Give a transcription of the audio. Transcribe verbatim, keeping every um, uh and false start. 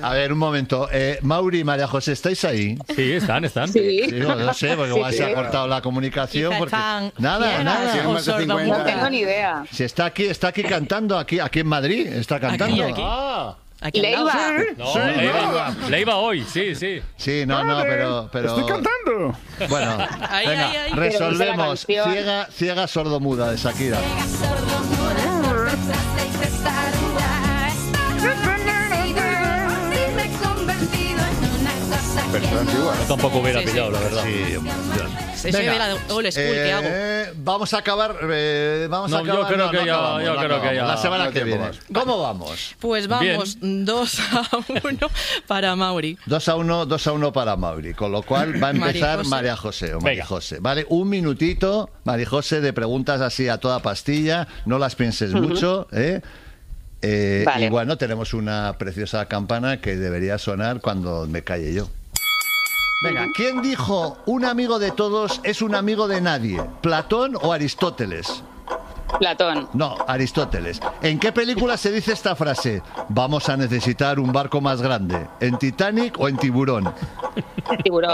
A ver, un momento. Eh, Mauri y María José, ¿estáis ahí? Sí, están, están. Sí. Sí, no, no sé, porque igual Sí, se sí. ha cortado la comunicación. Quizá Porque... están Nada, ciegas nada. o más de cincuenta. No sordomudas. tengo ni idea. Si está aquí, está aquí cantando, aquí, aquí en Madrid, está cantando. Aquí, aquí. Ah. Aquí al lado. Leiva. No, Sí, le, iba, no. le iba hoy, sí, sí. Sí, no, no, pero... pero... Estoy cantando. Bueno, Ahí, venga, ahí, ahí. resolvemos. Pero dice la canción. Ciega, ciega sordomuda de Shakira. Pero antigua. Yo tampoco hubiera Sí, sí. pillado, la verdad. Sí, Eso de la old school que hago. Eh, vamos a acabar. Eh, vamos No, a acabar. yo creo no, que no ya- acabamos, yo no creo que acabamos. ya- La semana no que tiempo viene. más. ¿Cómo vamos? Pues vamos dos a uno para Mauri. dos a uno, dos a uno para Mauri, con lo cual va a empezar María María José. José o María Venga. José. Vale, un minutito, María José, de preguntas así a toda pastilla, no las pienses mucho, ¿eh? Eh, Vale. Y bueno, tenemos una preciosa campana que debería sonar cuando me calle yo. Venga, ¿quién dijo un amigo de todos es un amigo de nadie? ¿Platón o Aristóteles? Platón. No, Aristóteles. ¿En qué película se dice esta frase? Vamos a necesitar un barco más grande. ¿En Titanic o en Tiburón? Tiburón.